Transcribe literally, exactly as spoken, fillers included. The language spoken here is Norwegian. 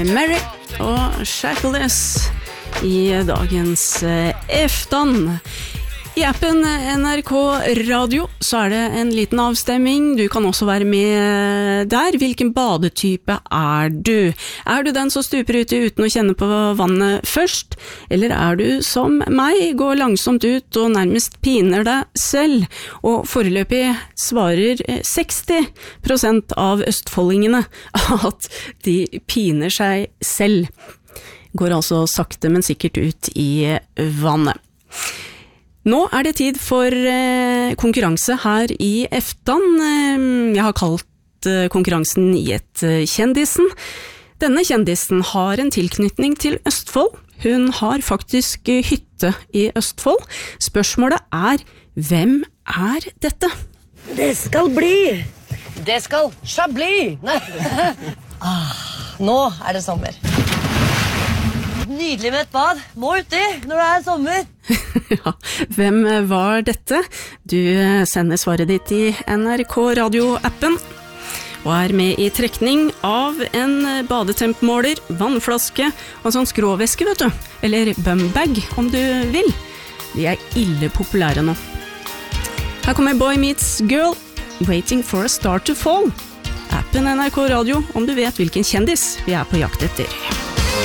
Mary og Shackleless i dagens Eftan. I appen N R K Radio så er det en liten avstemming. Du kan også være med der. Hvilken badetype er du? Er du den som stuper uti uten å kjenne på vannet først? Eller er du som meg, går langsomt ut og nærmest piner deg selv? Og foreløpig svarer seksti prosent av østfoldingene at de piner seg selv. Går altså sakte, men sikkert ut i vannet. Nå er det tid for eh, konkurranse her i Eftan. Jeg har kalt eh, konkurransen Gjett kjendisen. Denne kjendisen har en tilknytning til Østfold. Hun har faktisk hytte i Østfold. Spørsmålet er, hvem er dette? Det skal bli. Det skal Chablis. ah, nå er det sommer. Nydelig med et bad. Må uti når det er sommer. Ja, hvem var dette? Du sender svaret ditt i N R K Radio-appen og er med i trekning av en badetempmåler, vannflaske og en sånn skråveske, vet du. Eller bumbag, om du vil. De er ille populære nå. Her kommer Boy Meets Girl, Waiting for a Star to Fall. Appen N R K Radio, om du vet hvilken kjendis vi er på jakt etter.